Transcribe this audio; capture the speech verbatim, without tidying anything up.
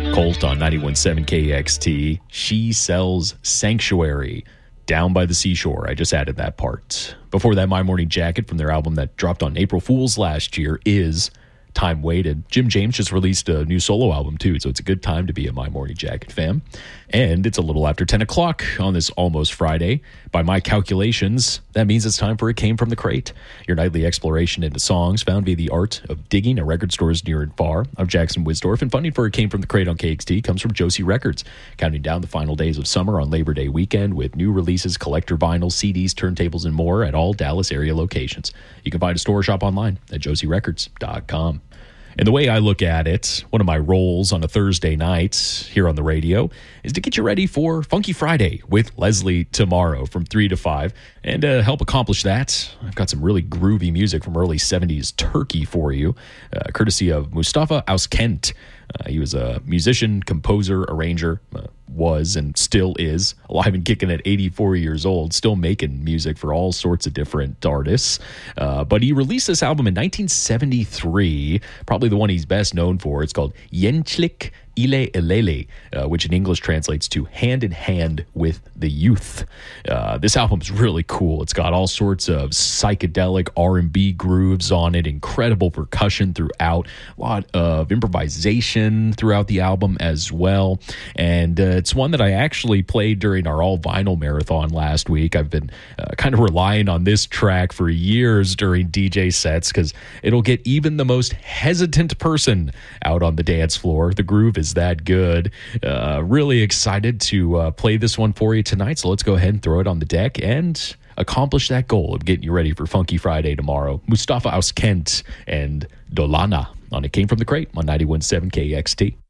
Colt on ninety-one point seven K X T. She Sells Sanctuary, Down by the Seashore. I just added that part. Before that, My Morning Jacket from their album that dropped on April Fool's last year is Time Waited. Jim James just released a new solo album too, so it's a good time to be a My Morning Jacket fan. And it's a little after ten o'clock on this almost Friday. By my calculations, that means it's time for It Came From the Crate, your nightly exploration into songs found via the art of digging at record stores near and far. I'm Jackson Wisdorf, and funding for It Came From the Crate on K X T comes from Josie Records, counting down the final days of summer on Labor Day weekend with new releases, collector vinyls, C Ds, turntables, and more at all Dallas area locations. You can find a store or shop online at josie records dot com. And the way I look at it, one of my roles on a Thursday night here on the radio is to get you ready for Funky Friday with Leslie tomorrow from three to five. And to help accomplish that, I've got some really groovy music from early seventies Turkey for you, uh, courtesy of Mustafa Auskent. Uh, he was a musician, composer, arranger, uh, was and still is alive and kicking at eighty-four years old, still making music for all sorts of different artists. Uh, but he released this album in nineteen seventy-three, probably the one he's best known for. It's called Yenchlik Ile Elele, uh, which in English translates to Hand in Hand with the Youth. Uh, this album's really cool. It's got all sorts of psychedelic R and B grooves on it, incredible percussion throughout, a lot of improvisation throughout the album as well. And uh, it's one that I actually played during our all vinyl marathon last week. I've been uh, kind of relying on this track for years during D J sets because it'll get even the most hesitant person out on the dance floor. The groove is that good. Uh, really excited to uh, play this one for you tonight. So let's go ahead and throw it on the deck and accomplish that goal of getting you ready for Funky Friday tomorrow. Mustafa Auskent and Dolana on It Came From the Crate on ninety-one point seven K X T.